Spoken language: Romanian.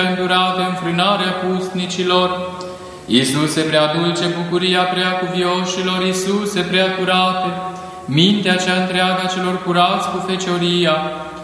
îndurată înfrânarea pustnicilor. Iisuse prea dulce, bucuria prea cuvioșilor, Iisuse prea curate, mintea cea întreagă a celor curați cu fecioria,